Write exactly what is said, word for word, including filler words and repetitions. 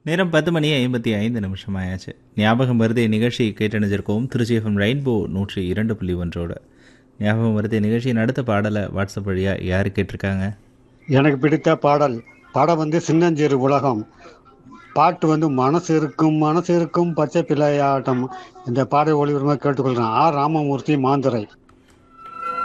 நேரம் பத்து மணி ஐம்பத்தி ஐந்து நிமிஷம் ஆயாச்சு. ஞாபகம் வருதே நிகழ்ச்சி கேட்டணிஞ்சிருக்கோம் திருச்சி எஃப்எம் ரெயின்போ நூற்றி இரண்டு புள்ளி ஒன்றோட. ஞாபகம் வருதே நிகழ்ச்சியின் அடுத்த பாடலை வாட்ஸ்அப் வழியாக யார் கேட்டிருக்காங்க? எனக்கு பிடித்த பாடல் படம் வந்து சின்னஞ்சிறு உலகம். பாட்டு வந்து மனசு இருக்கும் மனசு இருக்கும் பச்சை பிள்ளையாட்டம். இந்த பாடல் ஒளிபரப்பாக கேட்டுக்கொள்கிறேன். ஆர் ராமமூர்த்தி மாந்துரை.